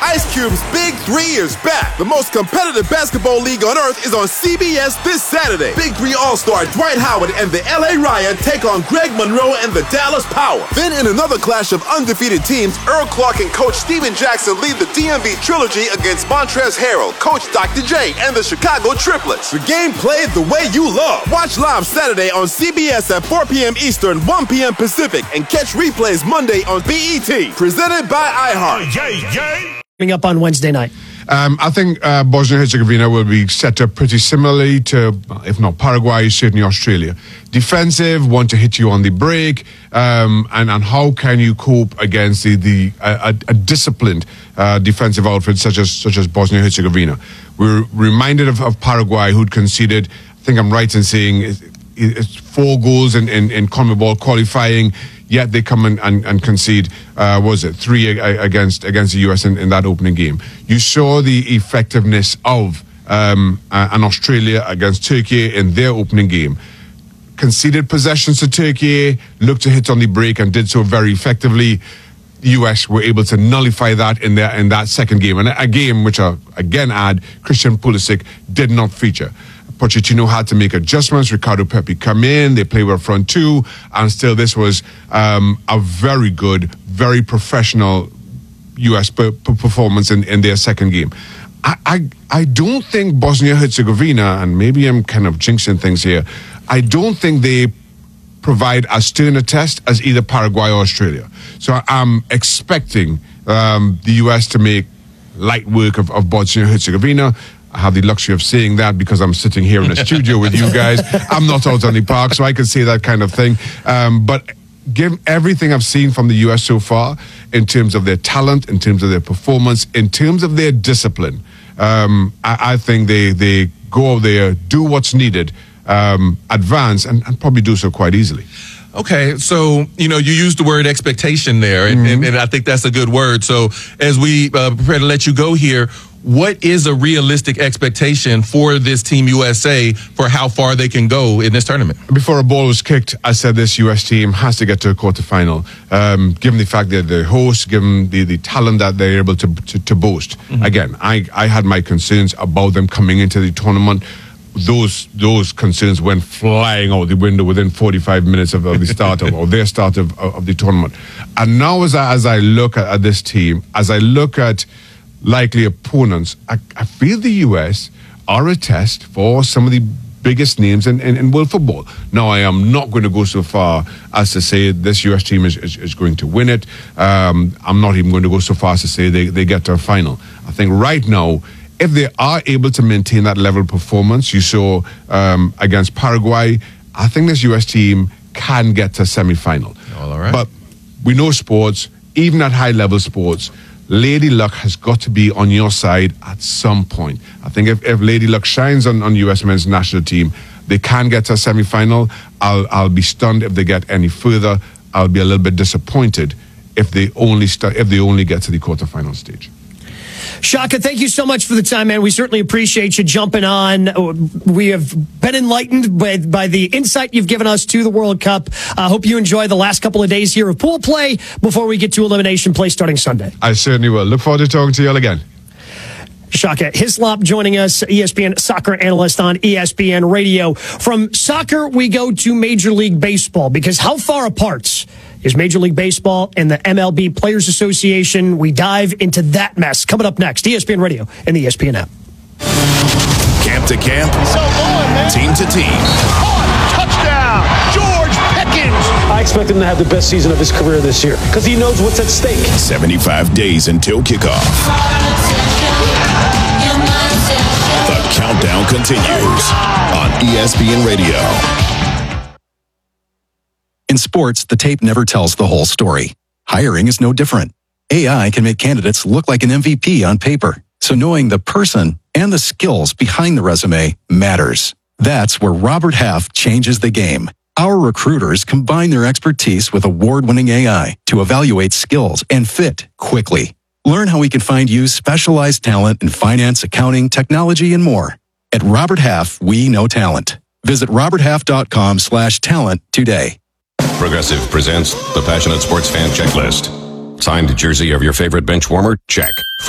Ice Cube's Big 3 is back. The most competitive basketball league on earth is on CBS this Saturday. Big 3 All-Star Dwight Howard and the LA Riot take on Greg Monroe and the Dallas Power. Then in another clash of undefeated teams, Earl Clark and Coach Steven Jackson lead the DMV Trilogy against Montrezl Harrell, Coach Dr. J, and the Chicago Triplets. The game played the way you love. Watch live Saturday on CBS at 4 p.m. Eastern, 1 p.m. Pacific, and catch replays Monday on BET. Presented by iHeart. Coming up on Wednesday night. I think Bosnia-Herzegovina will be set up pretty similarly to, if not Paraguay, certainly Australia. Defensive, want to hit you on the break, and how can you cope against a disciplined defensive outfit such as Bosnia-Herzegovina? We're reminded of Paraguay, who'd conceded, I think I'm right in saying, it's 4 goals in CONMEBOL qualifying. Yet they come and concede, 3 against the U.S. in that opening game. You saw the effectiveness of an Australia against Turkey in their opening game. Conceded possessions to Turkey, looked to hit on the break and did so very effectively. The U.S. were able to nullify that in that second game. And a game which, again add, Christian Pulisic did not feature. Pochettino had to make adjustments. Ricardo Pepi come in. They play with front 2. And still this was a very good, very professional U.S. performance in their second game. I don't think Bosnia-Herzegovina, and maybe I'm kind of jinxing things here, I don't think they provide as stern a test as either Paraguay or Australia. So I'm expecting the U.S. to make light work of Bosnia-Herzegovina. I have the luxury of saying that because I'm sitting here in a studio with you guys. I'm not out on the park, so I can say that kind of thing. But given everything I've seen from the U.S. so far, in terms of their talent, in terms of their performance, in terms of their discipline, I think they go out there, do what's needed, advance, and probably do so quite easily. Okay, so, you used the word expectation there, and I think that's a good word. So as we prepare to let you go here, what is a realistic expectation for this Team USA for how far they can go in this tournament? Before a ball was kicked, I said this U.S. team has to get to a quarterfinal, given the fact that they're hosts, given the talent that they're able to boast. Mm-hmm. Again, I had my concerns about them coming into the tournament. Those concerns went flying out the window within 45 minutes of the start or their start of the tournament. And now as I look at this team, as I look at likely opponents, I feel the U.S. are a test for some of the biggest names in world football. Now, I am not going to go so far as to say this U.S. team is going to win it. I'm not even going to go so far as to say they get to a final. I think right now, if they are able to maintain that level of performance you saw against Paraguay, I think this U.S. team can get to a semi-final. All right. But we know sports, even at high-level sports, Lady Luck has got to be on your side at some point. I think if Lady Luck shines on U.S. men's national team, they can get to a semi-final. I'll be stunned if they get any further. I'll be a little bit disappointed if they only get to the quarterfinal stage. Shaka, thank you so much for the time, man. We certainly appreciate you jumping on. We have been enlightened by the insight you've given us to the World Cup. I hope you enjoy the last couple of days here of pool play before we get to elimination play starting Sunday. I certainly will. Look forward to talking to you all again. Shaka Hislop joining us, ESPN soccer analyst on ESPN Radio. From soccer, we go to Major League Baseball, because how far apart is Major League Baseball and the MLB Players Association? We dive into that mess. Coming up next, ESPN Radio and the ESPN app. Camp to camp, team to team. Touchdown, George Pickens. I expect him to have the best season of his career this year because he knows what's at stake. 75 days until kickoff. The countdown continues on ESPN Radio. In sports, the tape never tells the whole story. Hiring is no different. AI can make candidates look like an MVP on paper, so knowing the person and the skills behind the resume matters. That's where Robert Half changes the game. Our recruiters combine their expertise with award-winning AI to evaluate skills and fit quickly. Learn how we can find you specialized talent in finance, accounting, technology, and more. At Robert Half, we know talent. Visit roberthalf.com/talent today. Progressive presents the Passionate Sports Fan Checklist. Signed jersey of your favorite bench warmer? Check.